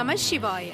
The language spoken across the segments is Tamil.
நம சிவாய.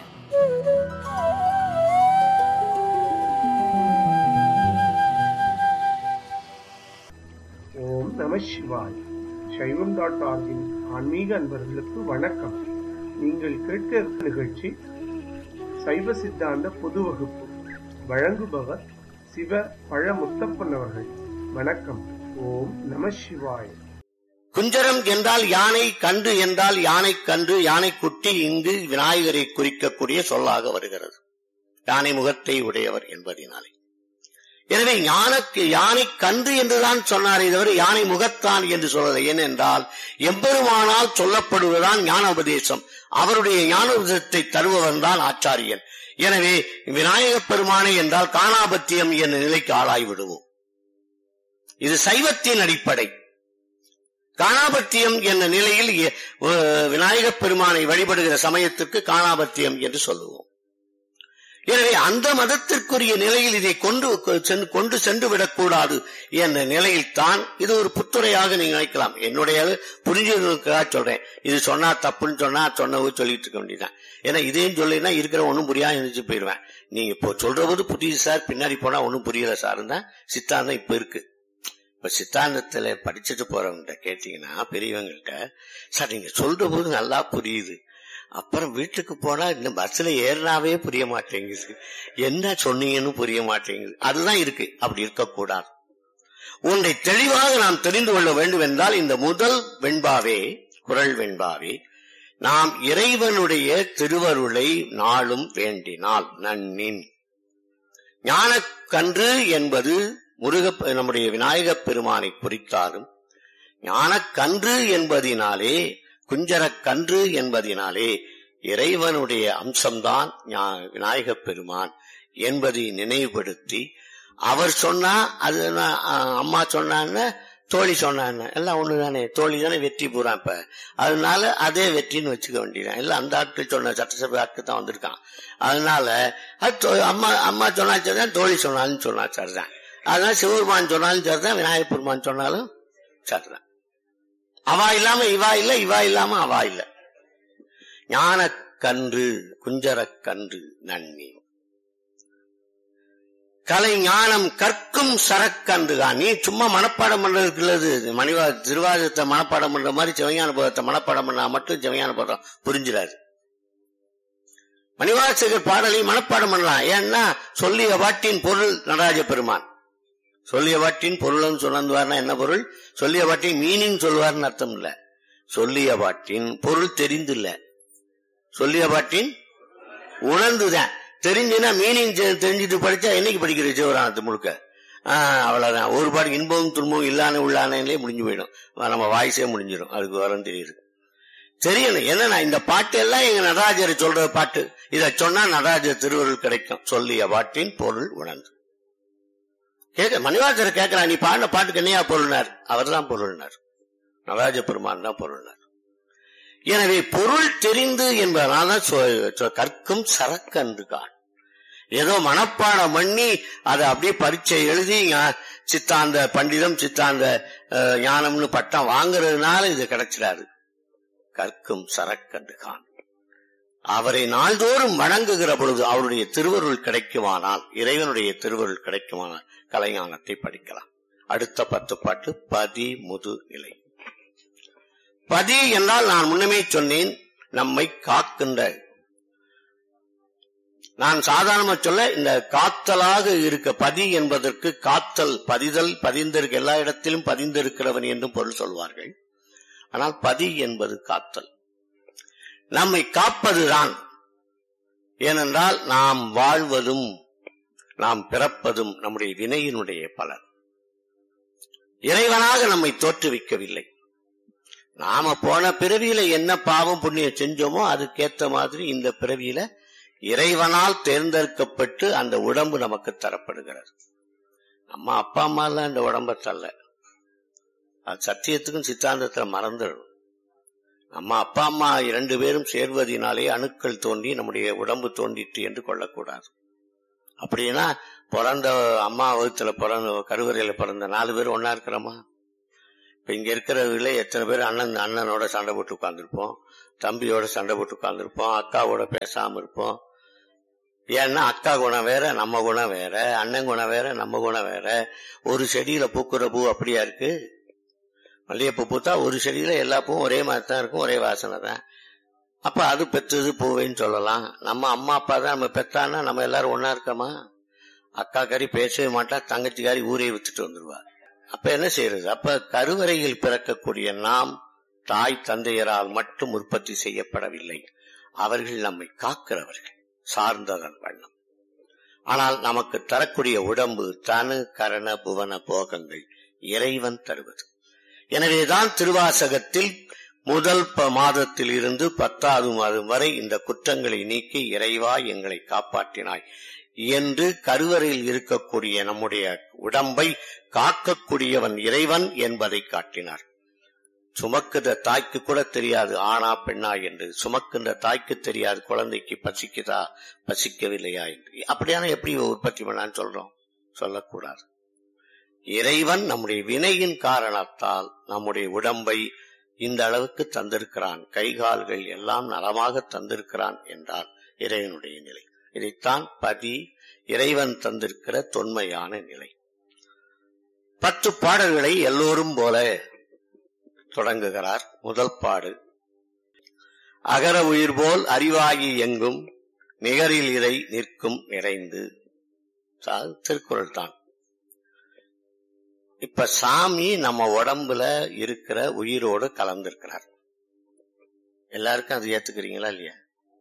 ஓம் நம சிவாய. சைவம்.org-இன் ஆன்மீக அன்பர்களுக்கு வணக்கம். நீங்கள் கேட்க இருக்கும் நிகழ்ச்சி சைவ சித்தாந்த பொது வகுப்பு. வழங்குபவர் சிவ பழ முத்தப்பன் அவர்கள். வணக்கம். ஓம் நம சிவாய. குஞ்சரம் என்றால் யானை, கன்று என்றால் யானை கன்று, யானை குட்டி இங்கு விநாயகரை குறிக்கக்கூடிய சொல்லாக வருகிறது, யானை முகத்தை உடையவர் என்பதினாலே. எனவே யானை கன்று என்றுதான் சொன்னாரே தவிர யானை முகத்தான் என்று சொல்லலை. ஏனென்றால் எம்பெருமானால் சொல்லப்படுவதுதான் ஞான உபதேசம். அவருடைய ஞான உபதேசத்தை தருபவன் தான் ஆச்சாரியன். எனவே விநாயகப் பெருமானை என்றால் காணாபத்தியம் என்ற நிலைக்கு ஆளாய்விடுவோம். இது சைவத்தின் அடிப்படை. காணாபத்தியம் என்ற நிலையில் விநாயகப் பெருமானை வழிபடுகிற சமயத்திற்கு காணாபத்தியம் என்று சொல்லுவோம். எனவே அந்த மதத்திற்குரிய நிலையில் இதை கொண்டு சென்று விடக்கூடாது என்ற நிலையில் தான் இது ஒரு புத்துரையாக நீங்க நினைக்கலாம். என்னுடைய புரிஞ்சதுக்காக சொல்றேன். இது சொன்னா தப்புன்னு சொன்னது சொல்லிட்டு இருக்க வேண்டியதான். ஏன்னா இதையும் சொல்லினா இருக்கிற ஒன்னும் புரியாது நினைச்சு போயிடுவேன். நீங்க இப்போ சொல்ற போது புரியுது சார், பின்னாடி போனா ஒன்னும் புரியல சார் தான் சித்தாந்தம் இப்ப இருக்கு. இப்ப சித்தாந்தத்துல படிச்சுட்டு போறவங்க கேட்டீங்கன்னா பெரியவங்கள்ட்ட, சார் நீங்க சொல்ற போது நல்லா புரியுது, அப்புறம் வீட்டுக்கு போனா இந்த பஸ்ல ஏறினாவே புரிய மாட்டேங்குது, என்ன சொன்னீங்கன்னு புரிய மாட்டேங்குது. அதுதான் இருக்கு. அப்படி இருக்கக்கூடாது. ஒன்றை தெளிவாக நாம் தெரிந்து கொள்ள வேண்டும் என்றால் இந்த முதல் வெண்பாவே, குறள் வெண்பாவே, நாம் இறைவனுடைய திருவருளை நாளும் வேண்டினால் நன்னின். ஞானக்கன்று என்பது நம்முடைய விநாயகப் பெருமானை குறித்தாலும், ஞானக்கன்று என்பதினாலே, குஞ்சரக்கன்று என்பதினாலே இறைவனுடைய அம்சம்தான் விநாயகப் பெருமான் என்பதை நினைவுபடுத்தி, அவர் சொன்னா அது அம்மா சொன்னான்னு தோழி சொன்னான்னு எல்லாம் ஒண்ணுதானே, தோழி தானே வெற்றி பூரா. இப்ப அதனால அதே வெற்றின்னு வச்சுக்க வேண்டியதான். எல்லாம் அந்த ஆட்கள் சொன்ன சட்டசபை ஆட்கள் தான் வந்திருக்கான். அதனால அம்மா சொன்னா சரிதான், தோழி சொன்னாலும் சொன்னா சரிதான். அதனால சிவபெருமான் சொன்னாலும் சரிதான், விநாயகப் பெருமான் சொன்னாலும் சரிதான். அவா இல்லாம இவா இல்ல, இவா இல்லாம அவா இல்ல. ஞானக்கன்று குஞ்சரக்கன்று நன்னி. கலை ஞானம் கற்கும் சரக்கன்றுதான். நீ சும்மா மனப்பாடம் பண்றதுக்குள்ளது திருவாதத்தை மனப்பாடம் பண்ற மாதிரி சிவஞான போதத்தை மனப்பாடம் பண்ணா மட்டும் சிவஞான போதம் புரிஞ்சிடாது. மணிவாசகர் பாடலை மனப்பாடம் பண்ணலாம். ஏன்னா சொல்லிய பாட்டின் பொருள் நடராஜ பெருமான். சொல்லிய பாட்டின் பொருள்னு சொன்னார்னா என்ன பொருள்? சொல்லிய பாட்டின் மீனிங் சொல்லுவார்னு அர்த்தம் இல்ல. சொல்லிய பாட்டின் பொருள் தெரிந்து இல்ல, சொல்லிய பாட்டின் உணர்ந்துதான். தெரிஞ்சுன்னா மீனிங் தெரிஞ்சுட்டு படிச்சா என்னைக்கு படிக்கிற சிவராணத்து முழுக்க அவ்வளவுதான். ஒரு பாட்டு இன்பமும் துன்பமும் இல்லான உள்ளானே முடிஞ்சு போயிடும். நம்ம வாய்ஸே முடிஞ்சிடும். அதுக்கு வரும் தெரியுது, தெரியணும். என்னன்னா இந்த பாட்டு எல்லாம் எங்க நடராஜரை சொல்ற பாட்டு. இத சொன்னா நடராஜர் திருவருள் கிடைக்கும். சொல்லிய பாட்டின் பொருள் உணர்ந்து மணிவாசரை கேட்கிறான், நீ பாடின பாட்டுக்கு என்னையா பொருள்னார்? அவர் தான் பொருள்னார், நடராஜ பெருமான் தான் பொருள்னார். எனவே பொருள் தெரிந்து என்பதனால கற்கும் சரக்கன்று கான். ஏதோ மனப்பாடம் பண்ணி அதை அப்படியே பரீட்சை எழுதி சித்தாந்த பண்டிதம் சித்தாந்த ஞானம்னு பட்டம் வாங்குறதுனால இது கிடைச்சிடாது. கற்கும் சரக்கன்று கான். அவரை நாள்தோறும் வணங்குகிற பொழுது அவருடைய திருவருள் கிடைக்குமானால், இறைவனுடைய திருவருள் கிடைக்குமானால் கலைஞானத்தை படிக்கலாம். அடுத்த 10 பாட்டு பதி முது நிலை. பதி என்றால் நான் முன்னமே சொன்னேன், நம்மை காக்கின்ற. நான் சாதாரண சொல்ல இந்த காத்தலாக இருக்க பதி என்பதற்கு காத்தல், பதிதல், பதிந்திருக்க எல்லா இடத்திலும் பதிந்திருக்கிறவன் என்றும் பொருள் சொல்வார்கள். ஆனால் பதி என்பது காத்தல், நம்மை காப்பதுதான். ஏனென்றால் நாம் வாழ்வதும் நாம் பிறப்பதும் நம்முடைய வினையினுடைய பலன். இறைவனாக நம்மை தோற்றுவிக்கவில்லை. நாம போன பிறவியில என்ன பாவம் புண்ணியம் செஞ்சோமோ அதுக்கேற்ற மாதிரி இந்த பிறவியில இறைவனால் தேர்ந்தெடுக்கப்பட்டு அந்த உடம்பு நமக்கு தரப்படுகிறது. நம்ம அப்பா அம்மா எல்லாம் இந்த உடம்ப தள்ள, அது சத்தியத்துக்கும் சித்தாந்தத்துல மறந்துடும். நம்ம அப்பா அம்மா 2 பேரும் சேர்வதனாலே அணுக்கள் தோன்றி நம்முடைய உடம்பு தோன்றிட்டு என்று கொள்ளக்கூடாது. அப்படின்னா பிறந்த அம்மா வகுத்துல பிறந்த கருவறையில பிறந்த 4 பேர் ஒன்னா இருக்கிறோமா? இப்ப இங்க இருக்கிறவர்களே எத்தனை பேர் அண்ணனோட சண்டை போட்டு உட்கார்ந்துருப்போம், தம்பியோட சண்டை போட்டு உட்கார்ந்துருப்போம், அக்காவோட பேசாம இருப்போம். ஏன்னா அக்கா குணம் வேற, நம்ம குணம் வேற, அண்ணன் குணம் வேற, நம்ம குணம் வேற. ஒரு செடியில பூக்குற பூ அப்படியா இருக்கு? மல்லிகைப்பூ பூத்தா ஒரு செடியில எல்லா பூவும் ஒரே மாதிரி தான் இருக்கும், ஒரே வாசனை தான். அப்ப அது பெற்றது பூவைன்னு சொல்லலாம். நம்ம அம்மா அப்பா தான் நம்ம பெற்றான்னா நம்ம எல்லாரும் ஒன்னா இருக்கோமா? அக்கா காரி பேசவே மாட்டா, தங்கச்சிக்காரி ஊரே வித்துட்டு வந்துருவா. அப்ப என்ன செய்யறது? அப்ப கருவறையில் பிறக்கக்கூடிய நாம் தாய் தந்தையரால் மட்டும் உற்பத்தி செய்யப்படவில்லை. அவர்கள் நம்மை காக்கிறவர்கள், சார்ந்ததன் வண்ணம். ஆனால் நமக்கு தரக்கூடிய உடம்பு தனு கரண புவன போகங்கள் இறைவன் தருவது. எனவேதான் திருவாசகத்தில் முதல் மாதத்தில் இருந்து 10வது மாதம் வரை இந்த குற்றங்களை நீக்கி இறைவா எங்களை காப்பாற்றினாய் என்று கருவறையில் இருக்கக்கூடிய நம்முடைய உடம்பை காக்கக்கூடியவன் இறைவன் என்பதை காட்டினார். சுமக்குற தாய்க்கு கூட தெரியாது ஆனா பெண்ணா என்று. சுமக்கின்ற தாய்க்கு தெரியாது குழந்தைக்கு பசிக்குதா பசிக்கவில்லையா என்று. அப்படியான எப்படி உற்பத்தி பண்ணான்னு சொல்றோம்? சொல்லக்கூடாது. இறைவன் நம்முடைய வினையின் காரணத்தால் நம்முடைய உடம்பை இந்த அளவுக்கு தந்திருக்கிறான், கைகால்கள் எல்லாம் நலமாக தந்திருக்கிறான் என்றால் இறைவனுடைய நிலை. இதைத்தான் பதி இறைவன் தந்திருக்கிற தொன்மையான நிலை. 10 பாடல்களை எல்லோரும் போல தொடங்குகிறார். முதல் பாடு அகர உயிர் போல் அறிவாகி எங்கும் நிகரில் இறை நிற்கும் நிறைந்து. திருக்குறள் தான். இப்ப சாமி நம்ம உடம்புல இருக்கிற உயிரோடு கலந்திருக்கிறார். எல்லாருக்கும் அது ஏத்துக்கிறீங்களா இல்லையா?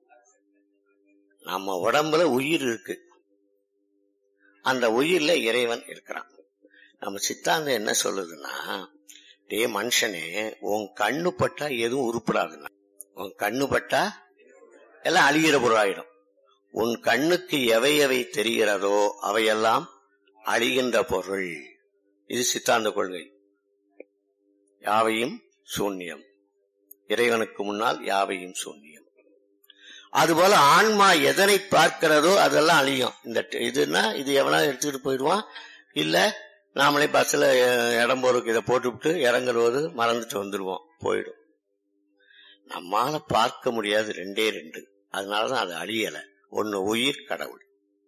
நம்ம உடம்புல உயிர் இருக்கு, அந்த உயிர்ல இறைவன் இருக்கிறான். நம்ம சித்தாந்தம் என்ன சொல்லுதுன்னா, டே மனுஷனே, உன் கண்ணு பட்டா எதுவும் உருப்படாதுன்னா, உன் கண்ணு பட்டா எல்லாம் அழிகிற பொருளாயிடும். உன் கண்ணுக்கு எவை எவை தெரிகிறதோ அவையெல்லாம் அழிகின்ற பொருள். இது சித்தாந்த கொள்கை. யாவையும் சூன்யம், இறைவனுக்கு முன்னால் யாவையும் சூன்யம். அதுபோல ஆன்மா எதனை பார்க்கிறதோ அதெல்லாம் அழியும். இந்த இதுன்னா இது எவனா எடுத்துக்கிட்டு போயிடுவான், இல்ல நாமளே பஸ்ல இடம் போறதுக்கு இதை போட்டுவிட்டு இறங்குறது மறந்துட்டு வந்துடுவோம், போயிடும். நம்மால பார்க்க முடியாது, 2. அதனாலதான் அது அழியல. ஒன்னு உயிர், கடவுள்.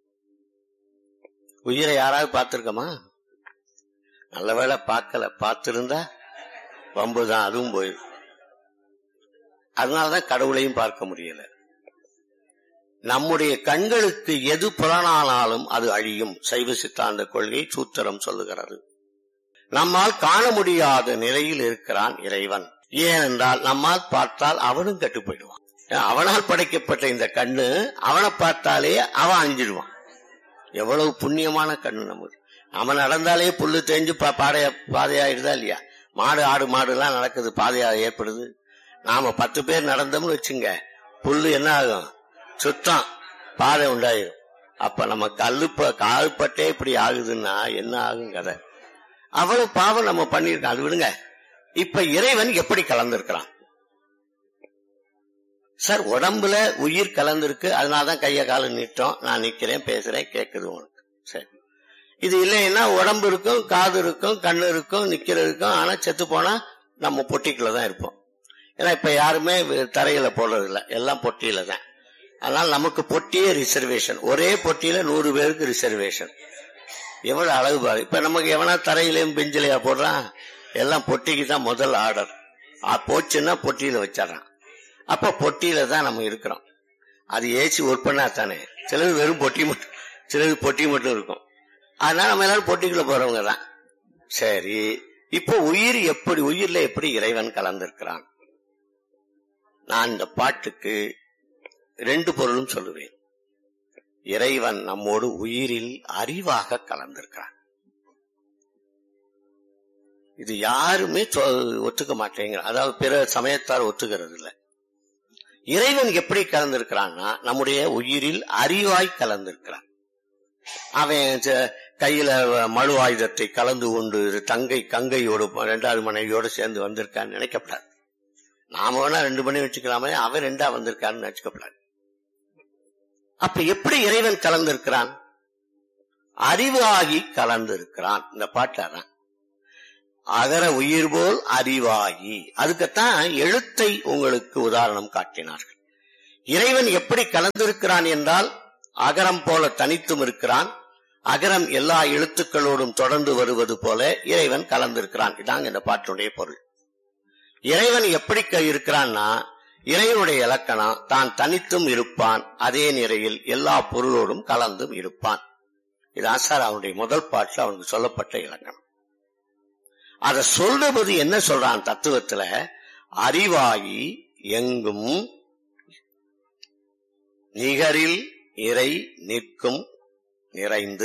உயிரை யாராவது பார்த்திருக்கமா? நல்ல வேளை பார்க்கல. பார்த்திருந்தா வம்புதான், அதுவும் போயிடும். அதனாலதான் கடவுளையும் பார்க்க முடியல. நம்முடைய கண்களுக்கு எது புலனானாலும் அது அழியும். சைவ சித்தாந்த கொள்கை சூத்திரம் சொல்லுகிறது. நம்மால் காண முடியாத நிலையில் இருக்கிறான் இறைவன். ஏனென்றால் நம்மால் பார்த்தால் அவனும் கெட்டு போயிடுவான். அவனால் படைக்கப்பட்ட இந்த கண்ணு, அவனை பார்த்தாலே அவன் அழிஞ்சிடுவான். எவ்வளவு புண்ணியமான கண்ணு நமக்கு. நம்ம நடந்தாலே புல்லு தேஞ்சு பாதையாயிடுதா இல்லையா? மாடு ஆடு மாடு எல்லாம் நடக்குது, பாதையாக ஏற்படுது. நாம 10 பேர் நடந்தோம்னு வச்சுங்க, புல்லு என்ன ஆகும்? சுத்தம், பாதை உண்டாயிரும். அப்ப நம்ம கால்பட்டே இப்படி ஆகுதுன்னா என்ன ஆகும் கதை? அவ்வளவு பாவம் நம்ம பண்ணிருக்கோம். அது விடுங்க. இப்ப இறைவன் எப்படி கலந்திருக்கிறான் சார்? உடம்புல உயிர் கலந்திருக்கு, அதனாலதான் கைய கால நீட்டோம். நான் நிக்கிறேன், பேசுறேன், கேக்குது உனக்கு. சரி, இது இல்லைன்னா உடம்பு இருக்கும், காது இருக்கும், கண்ணு இருக்கும், நிக்கிறதுக்கும். ஆனா செத்து போனா நம்ம பொட்டிக்குள்ளதான் இருப்போம். ஏன்னா இப்ப யாருமே தரையில போடுறது இல்லை, எல்லாம் பொட்டியில தான். அதனால நமக்கு பொட்டியே ரிசர்வேஷன். ஒரே பொட்டியில 100 பேருக்கு ரிசர்வேஷன். எவ்வளவு அழகு பாரு. இப்ப நமக்கு எவனா தரையிலையும் பெஞ்சிலையா போடுறான்? எல்லாம் பொட்டிக்கு தான் முதல் ஆர்டர். போச்சுன்னா பொட்டியில வச்சிடறான். அப்ப பொட்டியில தான் நம்ம இருக்கிறோம். அது ஏசி ஒர்க் பண்ணா தானே. சிலது வெறும் பொட்டி மட்டும், சிலது பொட்டி மட்டும் இருக்கும். அதனால நம்ம எல்லாரும் பொட்டிக்குள்ள போறவங்க தான். சரி, இப்போ உயிர் எப்படி, உயிர்ல எப்படி இறைவன் கலந்திருக்கிறான்? நான் இந்த பாட்டுக்கு 2 பொருளும் சொல்லுவேன். இறைவன் நம்மோடு உயிரில் அறிவாக கலந்திருக்கிறான். இது யாருமே ஒத்துக்க மாட்டேங்கிற, அதாவது பிற சமயத்தார் ஒத்துக்கிறது இல்லை. இறைவன் எப்படி கலந்திருக்கிறான்னா, நம்முடைய உயிரில் அறிவாய் கலந்திருக்கிறான். அவன் கையில மழு ஆயுதத்தை கலந்து கொண்டு கங்கையோடு 2வது மனைவியோடு சேர்ந்து வந்திருக்கான்னு நினைக்கப்படாது. நாம வேணா 2 மணி வச்சுக்கலாமே, அவன் 2ஆ வந்திருக்கான்னு நினைச்சுக்கப்படாது. அப்ப எப்படி இறைவன் கலந்திருக்கிறான்? அறிவு ஆகி கலந்திருக்கிறான். இந்த பாட்டாதான் அகர உயிர் போல் அறிவாயி. அதுக்குத்தான் எழுத்தை உங்களுக்கு உதாரணம் காட்டினார்கள். இறைவன் எப்படி கலந்திருக்கிறான் என்றால் அகரம் போல தனித்தும் இருக்கிறான். அகரம் எல்லா எழுத்துக்களோடும் தொடர்ந்து வருவது போல இறைவன் கலந்திருக்கிறான். இதாங்க இந்த பாட்டுடைய பொருள். இறைவன் எப்படி இருக்கிறான்னா, இறைவனுடைய இலக்கணம் தான் தனித்தும் இருப்பான், அதே நிலையில் எல்லா பொருளோடும் கலந்தும் இருப்பான். இது ஆசார் அவனுடைய முதல் பாட்டுல அவனுக்கு சொல்லப்பட்ட இலக்கணம். அத சொல்றது என்ன சொல்றான் தத்துவத்துல, அறிவாயி எங்கும் நிகரில் இறை நிற்கும் நிறைந்து.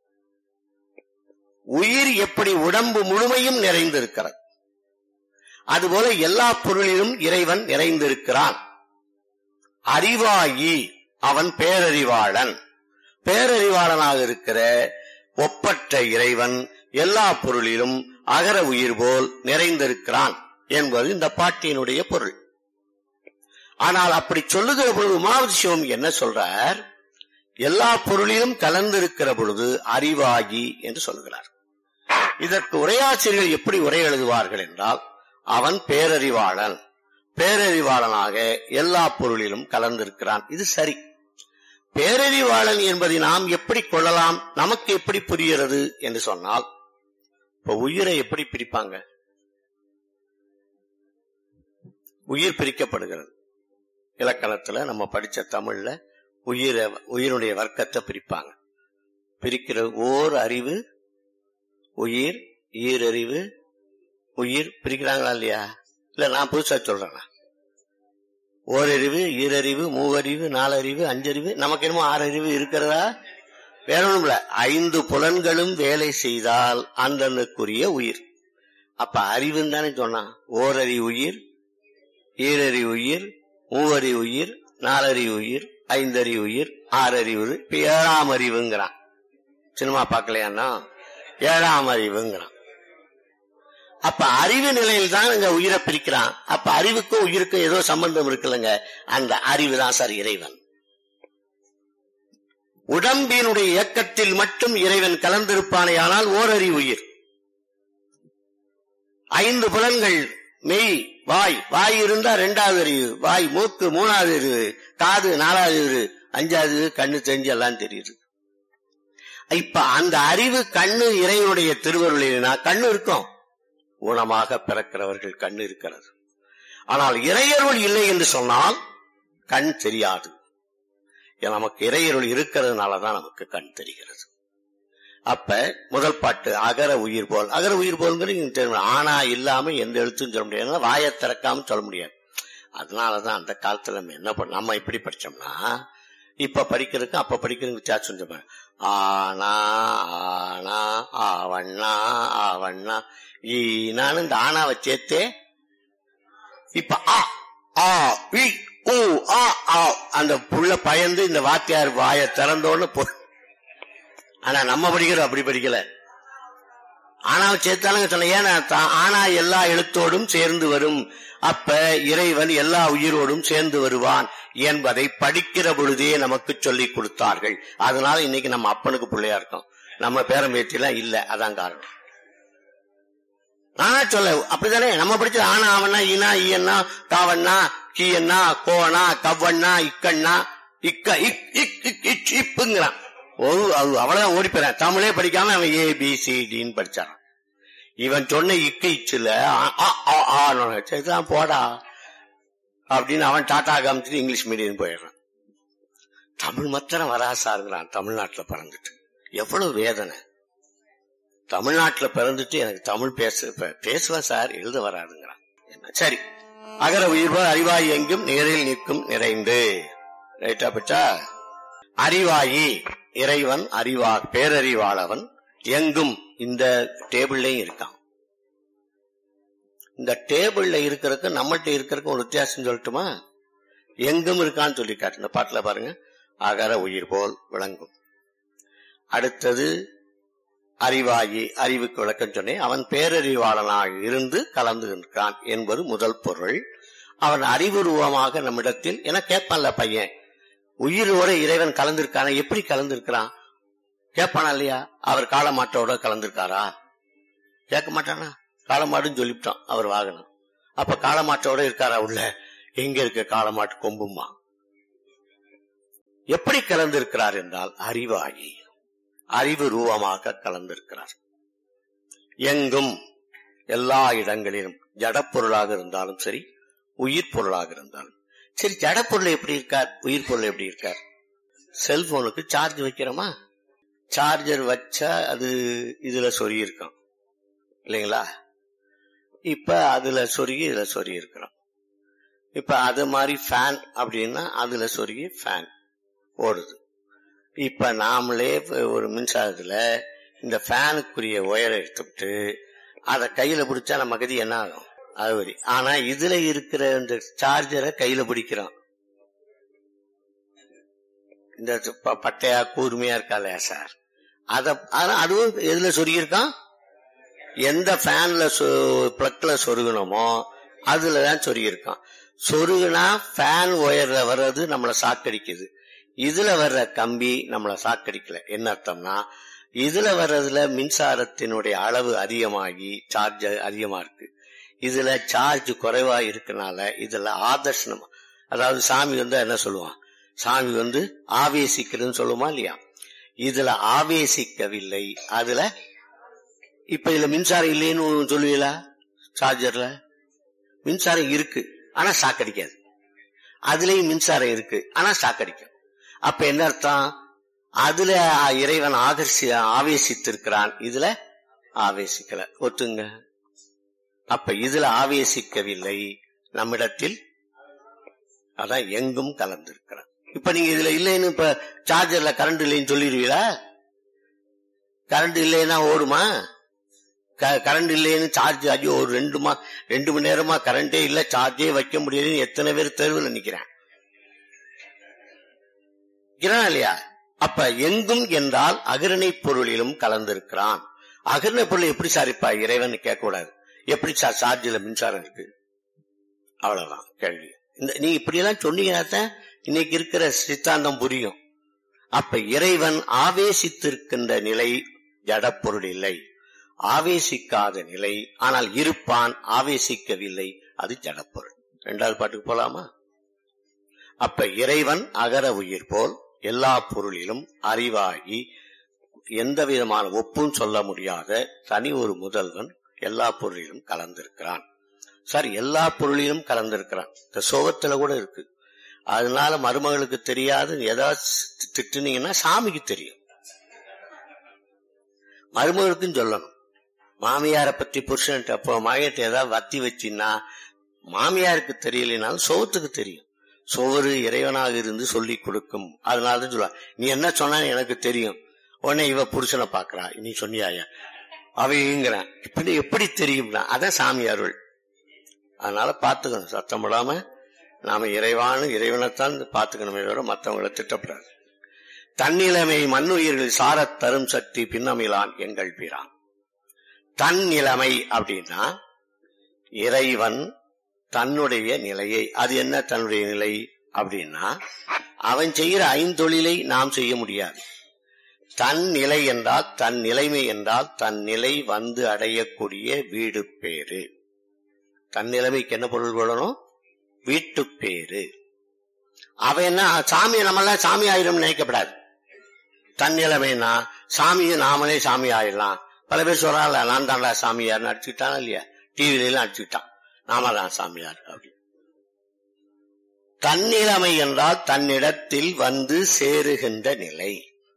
உயிர் எப்படி உடம்பு முழுமையும் நிறைந்திருக்கிறது, அதுபோல எல்லா பொருளிலும் இறைவன் நிறைந்திருக்கிறான். அறிவாயி அவன் பேரறிவாளன். பேரறிவாளனாக இருக்கிற ஒப்பற்ற இறைவன் எல்லா பொருளிலும் அகர உயிர் போல் நிறைந்திருக்கிறான் என்பது இந்த பாட்டினுடைய பொருள். ஆனால் அப்படி சொல்லுகிற பொழுது உமாவதி சிவம் என்ன சொல்றார், எல்லா பொருளிலும் கலந்திருக்கிற பொழுது அறிவாகி என்று சொல்கிறார். இதற்கு உரையாசிரியர்கள் எப்படி உரை எழுதுவார்கள் என்றால், அவன் பேரறிவாளன், பேரறிவாளனாக எல்லா பொருளிலும் கலந்திருக்கிறான். இது சரி. பேரறிவாளன் என்பதை நாம் எப்படி கொள்ளலாம், நமக்கு எப்படி புரிகிறது என்று சொன்னால், இப்ப உயிரை எப்படி பிரிப்பாங்க? உயிர் பிரிக்கப்படுகிறது. இலக்கணத்துல நம்ம படிச்ச தமிழ்ல உயிருடைய வர்க்கத்தை பிரிப்பாங்க. பிரிக்கிற ஓர் அறிவு உயிர், ஈரறிவு உயிர் பிரிக்கிறாங்களா இல்லையா? இல்ல நான் புதுசா சொல்றேன். ஓரறிவு, ஈரறிவு, மூவறிவு, நாலறிவு, அஞ்சறிவு, நமக்கு என்னமோ 6 அறிவு இருக்கிறதா? வேற ஒண்ணும் இல்ல. 5 புலன்களும் வேலை செய்தால் அந்தனுக்குரிய உயிர். அப்ப அறிவுன்னு தானே சொன்னான். ஓரறி உயிர், ஈரறி உயிர், மூவறி உயிர், நாலறி உயிர், 5 அறி உயிர், 6 அறிவு. இப்ப 7ஆம் அறிவுங்கிறான். சினிமா பார்க்கலையான்னா 7ஆம் அறிவுங்கிறான். அப்ப அறிவு நிலையில் தான் இங்க உயிரை பிரிக்கிறான். அப்ப அறிவுக்கும் உயிருக்கும் ஏதோ சம்பந்தம் இருக்குல்லங்க, அந்த அறிவு தான் சார் இறைவன். உடம்பினுடைய இயக்கத்தில் மட்டும் இறைவன் கலந்திருப்பானே ஆனால் ஓரறி உயிர். 5 புலன்கள், மெய், வாய், வாய் இருந்தா 2வது அறிவு, வாய், மூக்கு 3வது அறிவு, காது 4வது அறிவு, 5வது கண்ணு தெரிஞ்சு எல்லாம் தெரியுது. இப்ப அந்த அறிவு கண்ணு இறைவனுடைய திருவருளினா கண்ணு இருக்கும். ஊனமாக பிறக்கிறவர்கள் கண்ணு இருக்கிறது. ஆனால் இறையருள் இல்லை என்று சொன்னால் கண் தெரியாது. நமக்கு இறையருள் இருக்கிறதுனாலதான் நமக்கு கண் தெரிகிறது. அப்ப முதல் பாட்டு அகர உயிர் போல். அகர உயிர் போல்ங்கிறது ஆனா இல்லாம எந்த எழுத்தும் சொல்ல முடியாது, வாயை திறக்காம சொல்ல முடியாது. அதனாலதான் அந்த காலத்துல நம்ம என்ன பண்ண, நம்ம இப்படி படிச்சோம்னா இப்ப படிக்கிறதுக்கு அப்ப படிக்கிறதுக்கு வித்தியாசம் சொல்லுவாங்க. ஆனா ஆனா ஆவண்ணா ஆவண்ணா ஈனான்னு இந்த ஆனாவை சேர்த்தே இப்ப ஆ ஆ இ ஊ ஆ ஆ அந்த புள்ள பயந்து இந்த வாத்தியார் வாயை திறந்தோன்னு போ. ஆனா நம்ம படிக்கிறோம் அப்படி படிக்கல. ஆனாவை சேர்த்தாலும் சொல்ல, ஏன்னா ஆனா எல்லா எழுத்தோடும் சேர்ந்து வரும். அப்ப இறைவன் எல்லா உயிரோடும் சேர்ந்து வருவான் என்பதை படிக்கிற பொழுதே நமக்கு சொல்லிக் கொடுத்தார்கள். அதனால இன்னைக்கு நம்ம அப்பனுக்கு பிள்ளையா இருக்கோம், நம்ம பேரம் பேத்திலாம் இல்ல. அதான் காரணம். நானா சொல்ல அப்படித்தானே நம்ம படிச்சது. ஆனா அவனா ஈனா ஈயன்னா காவண்ணா கீயண்ணா கோவனா கவ்வண்ணா இக்கண்ணா இக்க இப்புங்கிறான். அவ்வளவுதான் ஓடி போறான். தமிழே படிக்காம அவன் ABCDன்னு படிச்சான். இவன் சொன்ன இக்கு இச்சுல போடா அப்படின்னு அவன் டாட்டா காமிச்சிட்டு இங்கிலீஷ் மீடியம் போயிடுறான். தமிழ் மாத்திரம் வராசாருங்கிறான். தமிழ்நாட்டுல பிறந்துட்டு எவ்வளவு வேதனை. தமிழ்நாட்டுல பிறந்துட்டு எனக்கு தமிழ் பேசுவேன் சார், எழுத வராதுங்கிறான். சரி, அகர உயிர் அறிவாயி எங்கும் நேரில் நிற்கும் நிறைந்து. ரைட்டா பச்சா? அறிவாயி இறைவன், பேரறிவாளவன். எங்கும் இந்த டேபிள்லயும் இருக்கான். இந்த டேபிள்ல இருக்கிறதுக்கு நம்மள்ட்ட இருக்கிறதுக்கு ஒரு வித்தியாசம் சொல்லட்டுமா? எங்கும் இருக்கான்னு சொல்லி காட்டு. இந்த பாட்டுல பாருங்க, அகர உயிர் போல் விளங்கும். அடுத்தது அறிவாயி, அறிவுக்கு விளக்கம் சொன்னேன். அவன் பேரறிவாளனாக இருந்து கலந்து இருக்கிறான் என்பது முதல் பொருள். அவன் அறிவுருவமாக நம்மிடத்தில் என கேட்பான்ல பையன், உயிரோட இறைவன் கலந்திருக்கான, எப்படி கலந்திருக்கிறான் கேட்பானா இல்லையா? அவர் காலமாட்டோட கலந்திருக்காரா? கேட்க மாட்டானா? காளமாடுன்னு சொல்லிவிட்டான் அவர் வாகனம். அப்ப காளமாட்டோட இருக்காரா உள்ள? எங்க இருக்க காளமாட்டு கொம்புமா? எப்படி கலந்திருக்கிறார் என்றால் அறிவாகி அறிவு ரூபமாக கலந்திருக்கிறார். எங்கும் எல்லா இடங்களிலும் ஜடப்பொருளாக இருந்தாலும் சரி, உயிர் பொருளாக இருந்தாலும் சரி. ஜடப்பொருள் எப்படி இருக்கார், உயிர் பொருள் எப்படி இருக்கார்? செல்போனுக்கு சார்ஜ் வைக்கிறோமா? சார்ஜர் வச்சா அது இதுல சொறி இருக்கும் இல்லைங்களா? இப்ப அதுல சொருகி இதுல சொருகி இருக்கிறோம். இப்ப அது மாதிரி ஃபேன் அப்படின்னா அதுல சொருகி ஃபேன் ஓடுது. இப்ப நாமளே ஒரு மின்சாரத்துல இந்த ஃபேனுக்குரிய ஒயரை எடுத்துட்டு அத கையில பிடிச்சா நம்ம கதி என்ன ஆகும்? அது வரி. ஆனா இதுல இருக்கிற இந்த சார்ஜரை கையில பிடிக்கிறோம். இந்த பட்டையா கூர்மையா இருக்கா இல்லையா சார்? ஆனா அதுவும் எதுல சொருகி இருக்கான்? எந்த ஃபேன்ல பிளக்ல சொருகணுமோ அதுலதான் சொருகி இருக்கான். சொருகுனா ஃபேன் ஒயர்ல வர்றது நம்மள சாக்கடிக்குது. இதுல வர்ற கம்பி நம்மள சாக்கடிக்கல. என்ன அர்த்தம்னா, இதுல வர்றதுல மின்சாரத்தினுடைய அளவு அதிகமாகி சார்ஜ் அதிகமா இருக்கு. இதுல சார்ஜ் குறைவா இருக்கனால இதுல ஆதர்ஷனம், அதாவது சாமி என்ன சொல்லுவான், சாமி ஆவேசிக்கிறதுன்னு சொல்லுமா இல்லையா? இதுல ஆவேசிக்கவில்லை. அதுல இப்ப இதுல மின்சாரம் இல்லைன்னு சொல்லுவீங்களா? சார்ஜர்ல மின்சாரம் இருக்கு, ஆனா சாக்கடிக்காது. அதுலயும் மின்சாரம் இருக்கு, ஆனா சாக்கடிக்கும். அப்ப என்ன அர்த்தம்? அதுல இறைவன் ஆவேசித்திருக்கிறான், இதுல ஆவேசிக்கல. ஒத்துங்க. அப்ப இதுல ஆவேசிக்கவில்லை, நம்மிடத்தில் அதான் எங்கும் கலந்திருக்கிறான். இப்ப நீங்க இதுல இல்லைன்னு, இப்ப சார்ஜர்ல கரண்ட் இல்லைன்னு சொல்லிடுவீங்களா? கரண்ட் இல்லைன்னா ஓடுமா? கரண்ட் இல்லைன்னு சார்ஜ் ஐயோ ஒரு 2 மணி நேரமா கரண்டே இல்ல, சார்ஜே வைக்க முடியலன்னு எத்தனை பேர் தெருவில் நிக்கிறான் இல்லையா? அப்ப எங்கும் என்றால் அகிரணை பொருளிலும் கலந்திருக்கிறான். அகிரணை பொருள் எப்படி சாரிப்பா இறைவன் கேட்க கூடாது. எப்படி சார் சார்ஜில மின்சாரம் இருக்கு? அவ்வளவுதான் கேள்வி. நீ இப்படியெல்லாம் சொன்னீங்கன்னா இன்னைக்கு இருக்கிற சித்தாந்தம் புரியும். அப்ப இறைவன் ஆவேசித்திருக்கின்ற நிலை ஜடப்பொருள் இல்லை, ஆவேசிக்காத நிலை. ஆனால் இருப்பான், ஆவேசிக்கவில்லை, அது ஜடப்பொருள். 2வது பாட்டுக்கு போலாமா? அப்ப இறைவன் அகர உயிர் போல் எல்லா பொருளிலும் அறிவாகி எந்த விதமான ஒப்பும் சொல்ல முடியாத தனி ஒரு முதல்வன் எல்லா பொருளிலும் கலந்திருக்கிறான். சார் எல்லா பொருளிலும் கலந்திருக்கிறான். இந்த சோகத்துல கூட இருக்கு. அதனால மருமகளுக்கு தெரியாது ஏதாவது திட்டுனீங்கன்னா சாமிக்கு தெரியும், மருமகளுக்கும் சொல்லணும். மாமியாரை பத்தி புருஷன் அப்போ மகன்கிட்ட ஏதாவது வத்தி வச்சின்னா மாமியாருக்கு தெரியலனாலும் சோகத்துக்கு தெரியும். சோறு இறைவனாக இருந்து சொல்லி கொடுக்கும். அதனாலதான் சொல்லுவா, நீ என்ன சொன்னா எனக்கு தெரியும். உடனே இவ புருஷனை பாக்குறா, நீ சொன்னியாயா அவைங்கிறான். இப்படி எப்படி தெரியும்னா அதான் சாமி அருள். அதனால பாத்துக்கணும், சத்தம் போடாம நாம இறைவனைத்தான் பாத்துக்கணுமே தவிர மற்றவங்களை திட்டப்படாது. தன்னிலைமை மண்ணுயிர்கள் சாரத் தரும் சக்தி பின்னமிலான் எங்கள் பிரான். தன் நிலைமை அப்படின்னா இறைவன் தன்னுடைய நிலையை, அது என்ன தன்னுடைய நிலை அப்படின்னா, அவன் செய்கிற 5 தொழிலை நாம் செய்ய முடியாது. தன் நிலை என்றால், தன் நிலைமை என்றால் தன் நிலை வந்து அடையக்கூடிய வீடு பேரு. தன் நிலைமைக்கு என்ன பொருள் கொள்ளணும்? வீட்டு பேரு. அவன் என்ன சாமி, நம்மளாம் சாமி ஆயிரும் நினைக்கப்படாது. தன் நிலைமைனா சாமியை நாமளே சாமி ஆயிடலாம். பல பேர் சொல்றாங்க, நான் தாண்டா சாமியார் அடிச்சுட்டான் இல்லையா, டிவில எல்லாம் அடிச்சுட்டான், நாம தான் சாமியார் அப்படி. தன்னிலைமை என்றால் தன்னிடத்தில் வந்து சேருகின்ற நிலை,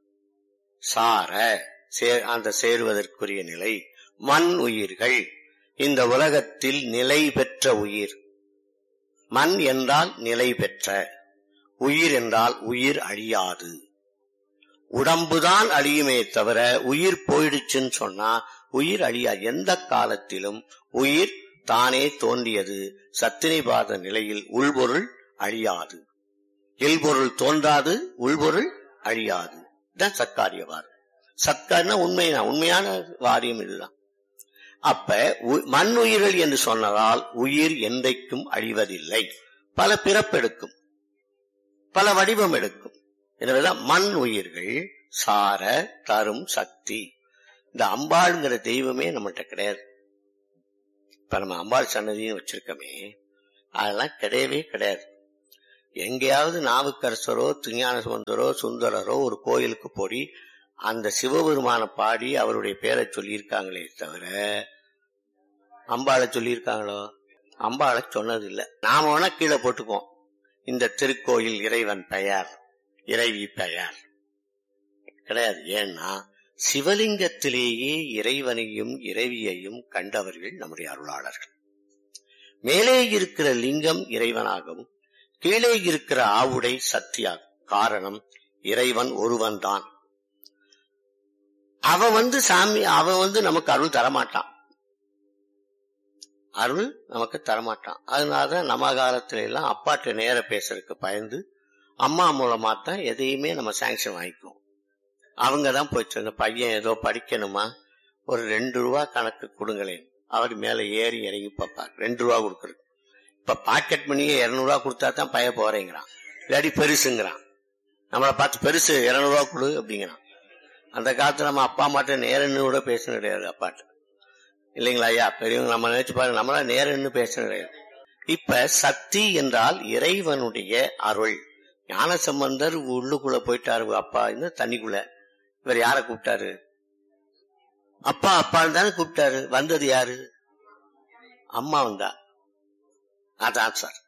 அந்த சேருவதற்குரிய நிலை. மண் உயிர்கள் இந்த உலகத்தில் நிலை பெற்ற உயிர். மண் என்றால் நிலை பெற்ற, உயிர் என்றால் உயிர் அழியாது. உடம்புதான் அழியுமே தவிர உயிர் போயிடுச்சுன்னு சொன்னா உயிர் அழியாது. எந்த காலத்திலும் உயிர் தானே தோன்றியது. சத்தினிபாத நிலையில் உள்பொருள் அழியாது, இல்பொருள் தோன்றாது, உள்பொருள் அழியாது. இதுதான் சத்காரியவாதம். சத்காரினா உண்மையான வாரியம் இதுதான். அப்ப மண் உயிர்கள் என்று சொன்னதால் உயிர் என்றைக்கும் அழிவதில்லை. பல பிறப்பெடுக்கும், பல வடிவம் எடுக்கும். எனவேதான் மண் உயிர்கள் சார தரும் சக்தி. இந்த அம்பாளுங்கிற தெய்வமே நம்மகிட்ட கிடையாது. இப்ப நம்ம அம்பாள் சன்னதியும் வச்சிருக்கோமே, அதெல்லாம் கிடையவே கிடையாது. எங்கேயாவது நாவுக்கரசரோ திருஞான சம்பந்தரோ சுந்தரரோ ஒரு கோயிலுக்கு போய் அந்த சிவபெருமான பாடி அவருடைய பேரை சொல்லியிருக்காங்களே தவிர அம்பாளை சொல்லியிருக்காங்களோ? அம்பாளை சொன்னது இல்லை. நாம வேணா கீழே போட்டுப்போம், இந்த திருக்கோயில் இறைவன் பெயர், இறைவி பெயர் கிடையாது. ஏன்னா சிவலிங்கத்திலேயே இறைவனையும் இறைவியையும் கண்டவர்கள் நம்முடைய அருளாளர்கள். மேலே இருக்கிற லிங்கம் இறைவனாகவும் கீழே இருக்கிற ஆவுடை சக்தியாகும். காரணம், இறைவன் ஒருவன் தான். அவன் நமக்கு அருள் தரமாட்டான், அருள் நமக்கு தரமாட்டான். அதனாலதான் நம்ம காலத்துல எல்லாம் அப்பாட்ட நேர பேசுறதுக்கு பயந்து அம்மா மூலமா தான் எதையுமே நம்ம சாங்ஷன் வாங்கிக்குவோம். அவங்கதான் போயிட்டு, இந்த பையன் ஏதோ படிக்கணுமா, ஒரு 2 ரூபா கணக்கு கொடுங்களேன், அவர் மேல ஏறி இறங்கி பார்ப்பார். 2 ரூபா கொடுக்கறது. இப்ப பாக்கெட் மணியே 200 ரூபா கொடுத்தா தான் பைய போறேங்கிறான், இல்லாடி பெருசுங்கிறான். நம்மளை பார்த்து பெருசு 200 ரூபா கொடு அப்படிங்கிறான். அந்த காலத்துல நம்ம அப்பா அம்மாட்ட நேரன்னு கூட பேசணும் கிடையாது, அப்பாட்ட இல்லைங்களா ஐயா? பெரியவங்க நம்ம நினைச்சு பாருங்க, நம்மளா நேரன்னு பேசணும் கிடையாது. இப்ப சக்தி என்றால் இறைவனுடைய அருள். ஞான சம்பந்தர் உள்ளுக்குள்ள போயிட்டாரு, அப்பா இந்த தண்ணிக்குள்ள. இவர் யார கூப்பிட்டாரு? அப்பா அப்பான்னு தானே கூப்பிட்டாரு. வந்தது யாரு? அம்மா வந்தா. அதான் சார்,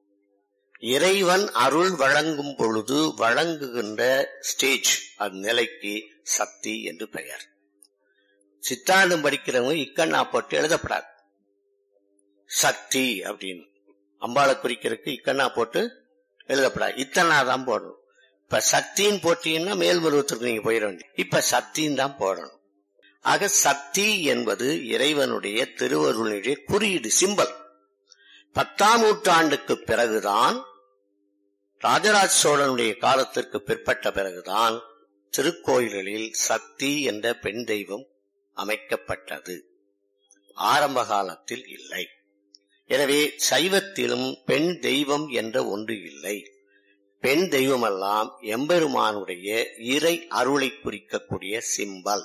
இறைவன் அருள் வழங்கும் பொழுது வழங்குகின்ற ஸ்டேஜ், அது நிலைக்கு சக்தி என்று பெயர். சித்தாந்தம் படிக்கிறவங்க இக்கண்ணா போட்டு எழுதப்படாது. சக்தி அப்படின்னு அம்பாளை குறிக்கிறதுக்கு இக்கண்ணா போட்டு எழுதப்படாது, இத்தனா தான் போடணும். இப்ப சக்தின்னு போட்டீங்கன்னா மேல்மருவத்திற்கு நீங்க போயிட வேண்டிய. இப்ப சக்தின்னு தான் போடணும். ஆக சக்தி என்பது இறைவனுடைய திருவருளுடைய குறியீடு, சிம்பல். 10ஆம் நூற்றாண்டுக்கு பிறகுதான், ராஜராஜ சோழனுடைய காலத்திற்கு பிற்பட்ட பிறகுதான் திருக்கோயில்களில் சக்தி என்ற பெண் தெய்வம் அமைக்கப்பட்டது. ஆரம்ப காலத்தில் இல்லை. எனவே சைவத்திலும் பெண் தெய்வம் என்ற ஒன்று இல்லை. பெண் தெய்வமெல்லாம் எம்பெருமானுடைய இறை அருளை குறிக்கக்கூடிய சிம்பல்.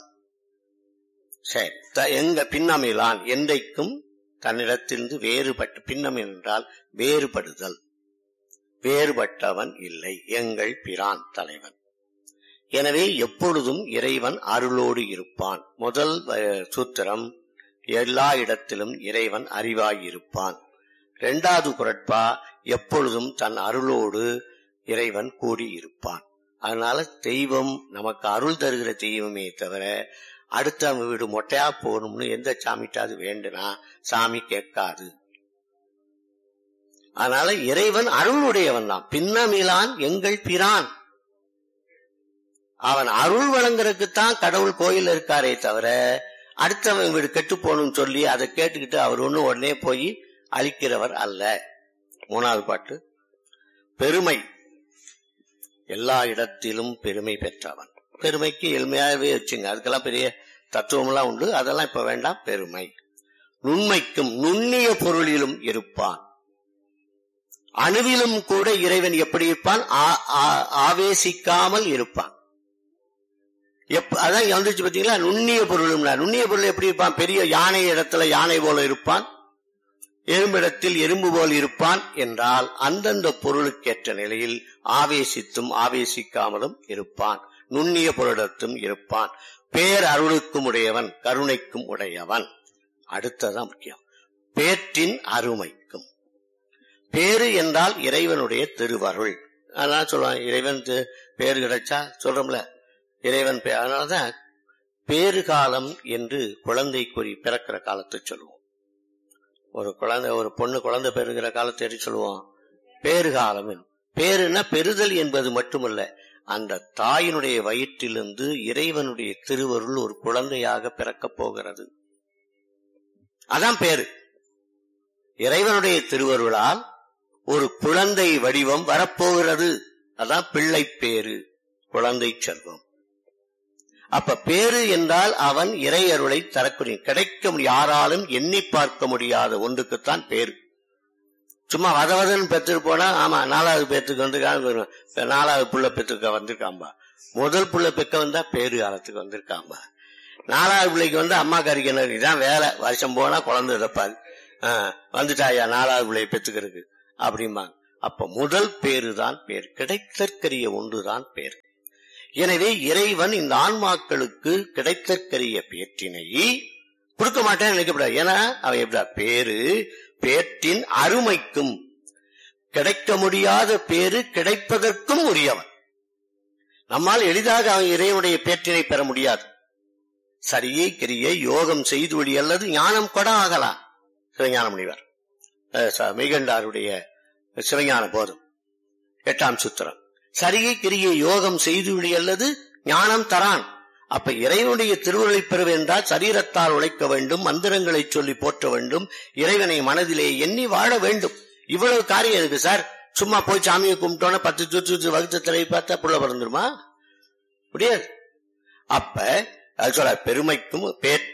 சரி, எங்க பின்னமிலான் என்றைக்கும் தன்னிடத்திலிருந்து வேறுபட்டு, பின்னம் என்றால் வேறுபடுதல், வேறுபட்டவன் இல்லை, எங்கள் பிரான் தலைவன். எனவே எப்பொழுதும் இறைவன் அருளோடு இருப்பான். முதல் சூத்திரம், எல்லா இடத்திலும் இறைவன் அறிவாயிருப்பான். 2வது குறட்பா, எப்பொழுதும் தன் அருளோடு இறைவன் கூடியிருப்பான். அதனால தெய்வம் நமக்கு அருள் தருகிற தெய்வமே தவிர அடுத்த வீடு மொட்டையா போகணும்னு எந்த சாமிட்டாவது வேண்டுனா சாமி கேட்காது. அதனால இறைவன் அருளுடையவன் தான். பின்னமிலான் எங்கள் பிரான். அவன் அருள் வழங்குறதுக்குத்தான் கடவுள் கோயில் இருக்காரே தவிர அடுத்தவன் வீடு கெட்டு போகணும்னு சொல்லி அதை கேட்டுக்கிட்டு அவர் ஒண்ணு உடனே போய் அழிக்கிறவர் அல்ல. 3வது பாட்டு, பெருமை. எல்லா இடத்திலும் பெருமை பெற்றவன். பெருமைக்கு எளிமையாகவே வச்சுங்க, அதுக்கெல்லாம் பெரிய தத்துவம் எல்லாம் உண்டு, அதெல்லாம் இப்ப வேண்டாம். பெருமை. நுண்மைக்கும் நுண்ணிய பொருளிலும் இருப்பான். அணுவிலும் கூட இறைவன் எப்படி இருப்பான்? ஆவேசிக்காமல் இருப்பான். அதான் வந்துச்சு பாத்தீங்களா, நுண்ணிய பொருளும். நுண்ணிய பொருள் எப்படி இருப்பான்? பெரிய யானை இடத்துல யானை போல இருப்பான், எறும்பிடத்தில் எறும்பு போல் இருப்பான் என்றால் அந்தந்த பொருளுக்கேற்ற நிலையில் ஆவேசித்தும் ஆவேசிக்காமலும் இருப்பான். நுண்ணிய பொருளிடத்தும் இருப்பான். பேர் அருளுக்கும் உடையவன், கருணைக்கும் உடையவன். அடுத்ததான் முக்கியம், பேற்றின் அருமைக்கும். பேரு என்றால் இறைவனுடைய திருவருள். அதனால சொல்லுவான், இறைவன் பேரு கிடைச்சா சொல்றோம்ல, இறைவன் பேர். அதனாலதான் பேரு காலம் என்று குழந்தை குறி பிறக்கிற காலத்தை சொல்லுவோம். ஒரு பொண்ணு குழந்தை பெறுகிற காலத்தை எப்படி சொல்லுவோம்? பேரு காலம். பேருன்னா பெறுதல் என்பது மட்டுமல்ல, அந்த தாயினுடைய வயிற்றிலிருந்து இறைவனுடைய திருவருள் ஒரு குழந்தையாக பிறக்கப் போகிறது. அதான் பேரு. இறைவனுடைய திருவருளால் ஒரு குழந்தை வடிவம் வரப்போகிறது. அதான் பிள்ளை பேரு, குழந்தை செல்வம். அப்ப பேரு என்றால் அவன் இறை அருளை தரக்கூடிய, கிடைக்க யாராலும் எண்ணி பார்க்க முடியாத ஒன்றுக்குத்தான் பேரு. சும்மா வதவதன்னு பெற்றுட்டு போனா, ஆமா 4வது பேத்துக்கு வந்திருக்காங்க, 4வது புள்ள பெற்றுக்க வந்திருக்காம்பா. முதல் புள்ள பெக்க வந்தா பேரு காலத்துக்கு வந்திருக்காம்பா. 4வது பிள்ளைக்கு வந்து அம்மா கறிக்கணும், இதான் வேலை. வருஷம் போனா குழந்தை இறப்பாரு. வந்துட்டாயா 4வது பிள்ளையை பெற்றுக்கிறதுக்கு அப்படிம்பாங்க. அப்ப முதல் பேரு தான் பேர், கிடைத்தற்கரிய ஒன்றுதான் பேர். எனவே இறைவன் இந்த ஆன்மாக்களுக்கு கிடைத்தற்கரிய பேற்றினை கொடுக்க மாட்டேன்னு நினைக்கப்படாது. ஏன்னா அவன் எப்படா பேரு, பேற்றின் அருமைக்கும், கிடைக்க முடியாத பேரு கிடைப்பதற்கும் உரியவன். நம்மால் எளிதாக அவன் இறைவனுடைய பேற்றினை பெற முடியாது. சரியை கிரியை யோகம் செய்து வழி அல்லது ஞானம் கொட ஆகலாம். சிவஞான முனிவர் மெய்கண்டாருடைய சிவஞான போதும் 8ஆம் சூத்திரம். சரியை கிரியை யோகம் செய்து வழி அல்லது ஞானம் தரான். அப்ப இறைவனுடைய திருவுருளை பெற வேண்டால் சரீரத்தால் உழைக்க வேண்டும், மந்திரங்களை சொல்லி போற்ற வேண்டும், இறைவனை மனதிலே எண்ணி வாழ வேண்டும். இவ்வளவு காரியம் இருக்கு சார். சும்மா போய் சாமியை கும்பிட்டோன்னு 10 சுற்று வகுத்த திரை பார்த்தா புள்ள பிறந்துருமா? முடியாது. அப்ப அது சொல்ல பெருமைக்கும்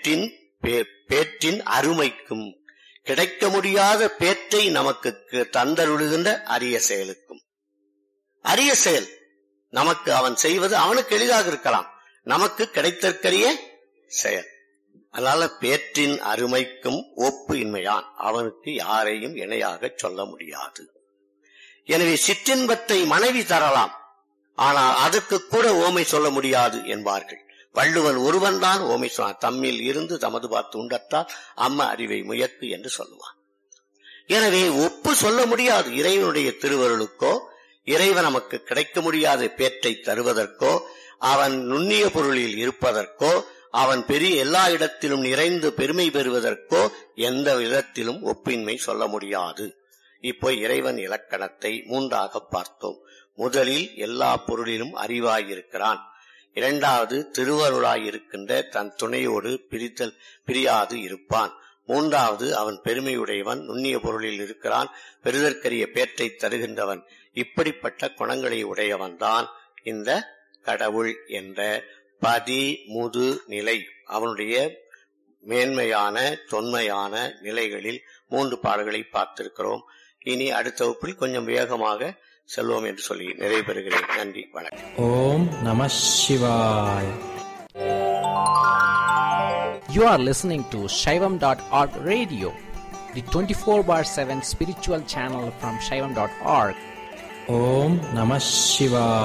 பேற்றின் அருமைக்கும், கிடைக்க முடியாத பேற்றை நமக்கு தந்தருளுகின்ற அரிய செயலுக்கும். அரிய செயல் நமக்கு அவன் செய்வது அவனுக்கு எளிதாக இருக்கலாம், நமக்கு கிடைத்தற்கரிய செயல். அதனால பேற்றின் அருமைக்கும் ஒப்பு இன்மையான், அவனுக்கு யாரையும் இணையாக சொல்ல முடியாது. எனவே சிற்றின்பத்தை மனைவி தரலாம், ஆனால் அதற்கு கூட ஓமை சொல்ல முடியாது என்பார்கள். வள்ளுவன் ஒருவன் தான் ஓமை சொன்னான். தம்மில் இருந்து தமது பார்த்து உண்டத்தால் அம்ம அறிவை முயக்கு என்று சொல்லுவான். எனவே ஒப்பு சொல்ல முடியாது. இறைவனுடைய திருவருளுக்கோ, இறைவன் நமக்கு கிடைக்க முடியாத பேற்றை தருவதற்கோ, அவன் நுண்ணிய பொருளில் இருப்பதற்கோ, அவன் பெரிய எல்லா இடத்திலும் நிறைந்து பெருமை பெறுவதற்கோ எந்த விதத்திலும் ஒப்பின்மை சொல்ல முடியாது. இப்போ இறைவன் இலக்கணத்தை 3ஆக பார்த்தோம். முதலில் எல்லா பொருளிலும் அறிவாயிருக்கிறான். 2வது திருவருளாயிருக்கின்ற தன் துணையோடு பிரியாது இருப்பான். 3வது அவன் பெருமையுடையவன், நுண்ணிய பொருளில் இருக்கிறான், பெருதற்கரிய பேற்றை தருகின்றவன். இப்படிப்பட்ட குணங்களை உடையவன் தான் இந்த கடவுள் என்ற பதி முது நிலை. அவனுடைய மேன்மையான தொன்மையான நிலைகளில் 3 பாடல்களை பார்த்திருக்கிறோம். இனி அடுத்த வகுப்பில் கொஞ்சம் வேகமாக செல்வோம் என்று சொல்லி நிறைவு பெறுகிறேன். நன்றி, வணக்கம். ஓம் நம சிவாய். You are listening to Shaivam.org radio, the 24/7 spiritual channel from Shaivam.org. Om Namah Shivaya.